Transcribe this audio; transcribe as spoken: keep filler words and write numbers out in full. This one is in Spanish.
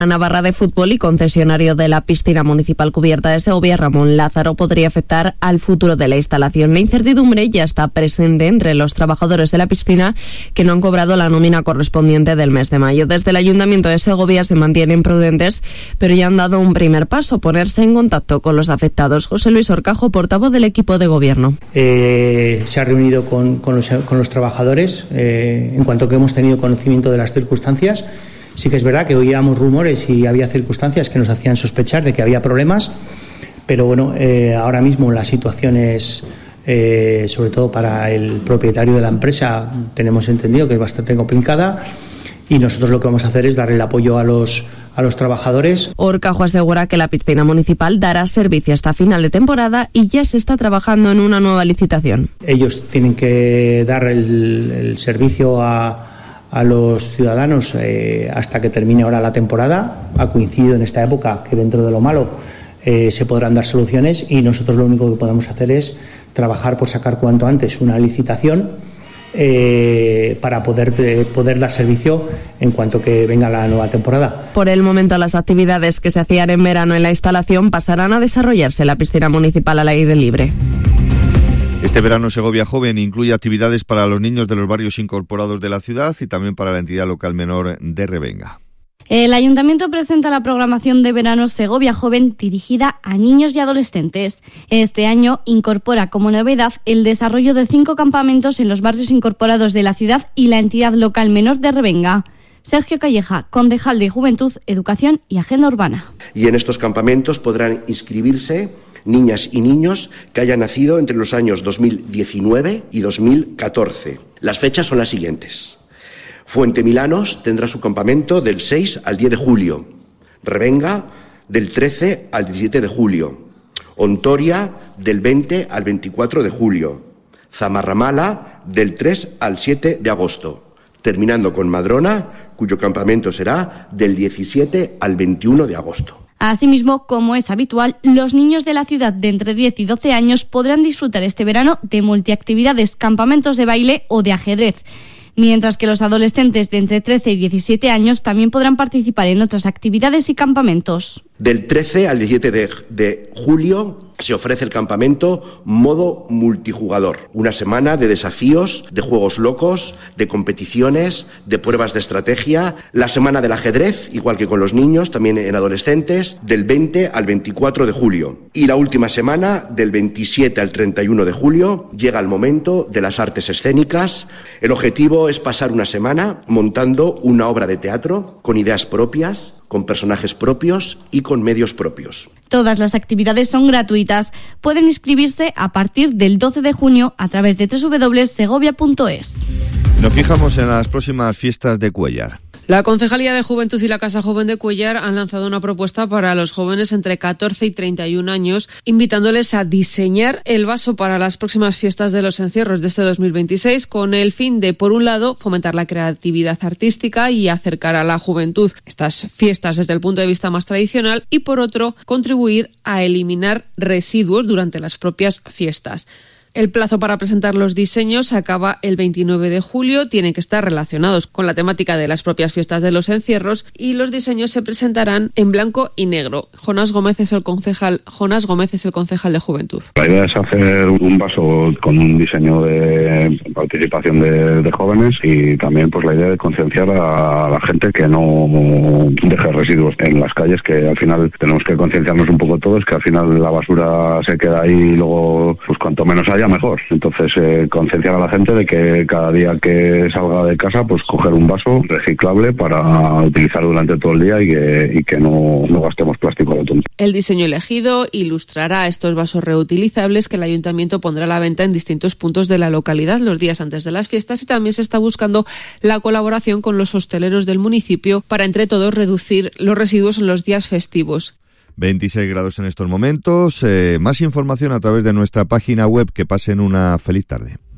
Navarra de Fútbol y concesionario de la piscina municipal cubierta de Segovia, Ramón Lázaro, podría afectar al futuro de la instalación. La incertidumbre ya está presente entre los trabajadores de la piscina que no han cobrado la nómina correspondiente del mes de mayo. Desde el Ayuntamiento de Segovia se mantienen prudentes, pero ya han dado un primer paso, ponerse en contacto con los afectados. José Luis Orcajo, portavoz del equipo de gobierno. Eh, se ha reunido con, con, los, con los trabajadores eh, en cuanto que hemos tenido conocimiento de las circunstancias. Sí que es verdad que oíamos rumores y había circunstancias que nos hacían sospechar de que había problemas, pero bueno, eh, ahora mismo la situación es, eh, sobre todo para el propietario de la empresa, tenemos entendido que es bastante complicada y nosotros lo que vamos a hacer es darle el apoyo a los a los trabajadores. Orcajo asegura que la piscina municipal dará servicio hasta final de temporada y ya se está trabajando en una nueva licitación. Ellos tienen que dar el, el servicio a a los ciudadanos eh, hasta que termine ahora la temporada. Ha coincidido en esta época que dentro de lo malo eh, se podrán dar soluciones y nosotros lo único que podemos hacer es trabajar por sacar cuanto antes una licitación eh, para poder, eh, poder dar servicio en cuanto que venga la nueva temporada. Por el momento las actividades que se hacían en verano en la instalación pasarán a desarrollarse en la piscina municipal al aire libre. Este verano Segovia Joven incluye actividades para los niños de los barrios incorporados de la ciudad y también para la entidad local menor de Revenga. El Ayuntamiento presenta la programación de verano Segovia Joven dirigida a niños y adolescentes. Este año incorpora como novedad el desarrollo de cinco campamentos en los barrios incorporados de la ciudad y la entidad local menor de Revenga. Sergio Calleja, concejal de Juventud, Educación y Agenda Urbana. Y en estos campamentos podrán inscribirse niñas y niños que hayan nacido entre los años dos mil diecinueve y dos mil catorce. Las fechas son las siguientes. Fuente Milanos tendrá su campamento del seis al diez de julio. Revenga del trece al diecisiete de julio. Ontoria del veinte al veinticuatro de julio. Zamarramala del tres al siete de agosto. Terminando con Madrona, cuyo campamento será del diecisiete al veintiuno de agosto. Asimismo, como es habitual, los niños de la ciudad de entre diez y doce años podrán disfrutar este verano de multiactividades, campamentos de baile o de ajedrez, mientras que los adolescentes de entre trece y diecisiete años también podrán participar en otras actividades y campamentos. Del trece al diecisiete de, de julio se ofrece el campamento Modo Multijugador, una semana de desafíos, de juegos locos, de competiciones, de pruebas de estrategia, la semana del ajedrez, igual que con los niños, también en adolescentes, del veinte al veinticuatro de julio. Y la última semana, del veintisiete al treinta y uno de julio, llega el momento de las artes escénicas. El objetivo es pasar una semana montando una obra de teatro con ideas propias, con personajes propios y con medios propios. Todas las actividades son gratuitas. Pueden inscribirse a partir del doce de junio a través de doble u doble u doble u punto segovia punto es. Nos fijamos en las próximas fiestas de Cuéllar. La Concejalía de Juventud y la Casa Joven de Cuéllar han lanzado una propuesta para los jóvenes entre catorce y treinta y un años, invitándoles a diseñar el vaso para las próximas fiestas de los encierros de este dos mil veintiséis, con el fin de, por un lado, fomentar la creatividad artística y acercar a la juventud estas fiestas desde el punto de vista más tradicional, y por otro, contribuir a eliminar residuos durante las propias fiestas. El plazo para presentar los diseños acaba el veintinueve de julio, tienen que estar relacionados con la temática de las propias fiestas de los encierros y los diseños se presentarán en blanco y negro. Jonás Gómez es el concejal, Jonás Gómez es el concejal de Juventud. La idea es hacer un vaso con un diseño de participación de, de jóvenes y también pues la idea de concienciar a la gente que no deje residuos en las calles, que al final tenemos que concienciarnos un poco todos, que al final la basura se queda ahí y luego pues cuanto menos hay mejor. Entonces, eh, concienciar a la gente de que cada día que salga de casa, pues coger un vaso reciclable para utilizar durante todo el día y que, y que no, no gastemos plástico a lo tonto. El diseño elegido ilustrará estos vasos reutilizables que el Ayuntamiento pondrá a la venta en distintos puntos de la localidad los días antes de las fiestas, y también se está buscando la colaboración con los hosteleros del municipio para entre todos reducir los residuos en los días festivos. veintiséis grados en estos momentos. Eh, más información a través de nuestra página web. Que pasen una feliz tarde.